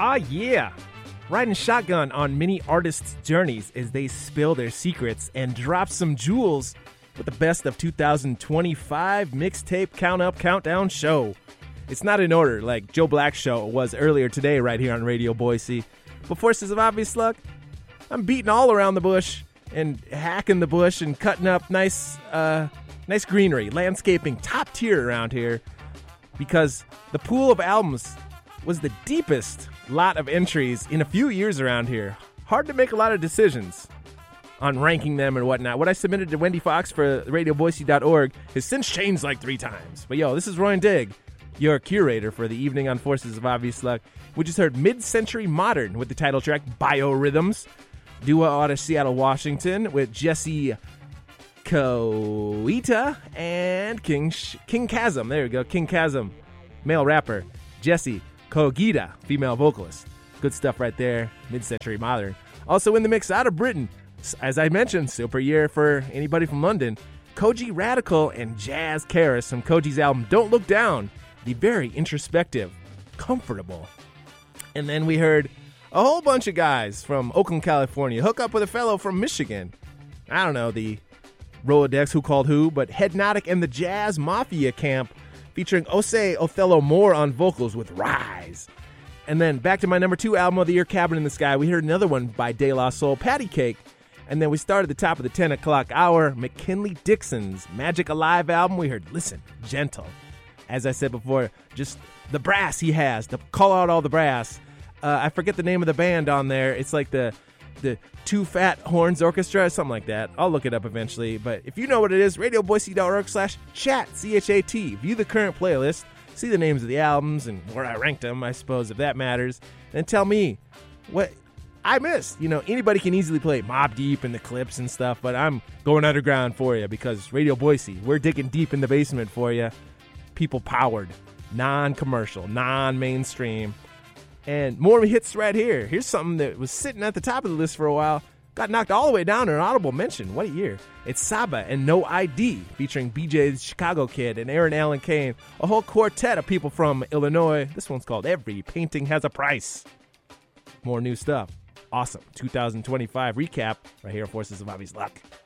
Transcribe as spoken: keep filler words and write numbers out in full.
Ah, yeah. Riding shotgun on many artists' journeys as they spill their secrets and drop some jewels with the best of two thousand twenty-five mixtape Count Up Countdown show. It's not in order like Joe Black's show was earlier today right here on Radio Boise. But Forces of Obvious Luck, I'm beating all around the bush and hacking the bush and cutting up nice, uh, nice greenery, landscaping, top tier around here, because the pool of albums was the deepest lot of entries in a few years around here. Hard to make a lot of decisions on ranking them and whatnot. What I submitted to Wendy Fox for radio boise dot org has since changed like three times. But yo, this is Roy Digg, your curator for the evening on Forces of Obvious Luck. We just heard Mid-Century Modern with the title track Biorhythms. Duo out of Seattle, Washington with Jesse Koita and King Sh- King Chasm. There we go, King Chasm, male rapper. Jesse Kogita, female vocalist. Good stuff right there. Mid-Century Modern. Also in the mix out of Britain, as I mentioned, super year for anybody from London, Koji Radical and Jazz Karis from Koji's album Don't Look Down. The very introspective, comfortable. And then we heard a whole bunch of guys from Oakland, California hook up with a fellow from Michigan. I don't know the Rolodex, who called who, but Headnotic and the Jazz Mafia Camp featuring Osei Othello Moore on vocals with Rise. And then back to my number two album of the year, Cabin in the Sky. We heard another one by De La Soul, Patty Cake. And then we started at the top of the ten o'clock hour, McKinley Dixon's Magic Alive album. We heard Listen, Gentle. As I said before, just the brass he has, to call out all the brass. Uh, I forget the name of the band on there. It's like the the Two Fat Horns Orchestra, something like that. I'll look it up eventually. But if you know what it is, radio boise dot org slash chat, C H A T. View the current playlist, see the names of the albums and where I ranked them, I suppose, if that matters. And tell me what I missed. You know, anybody can easily play Mobb Deep and the Clips and stuff, but I'm going underground for you because Radio Boise, we're digging deep in the basement for you. People-powered, non-commercial, non-mainstream. And more hits right here. Here's something that was sitting at the top of the list for a while. Got knocked all the way down to an honorable mention. What a year. It's Saba and No I D, featuring B J the Chicago Kid and Aaron Allen Kane. A whole quartet of people from Illinois. This one's called Every Painting Has a Price. More new stuff. Awesome. two thousand twenty-five recap right here on Forces of Obvious Luck.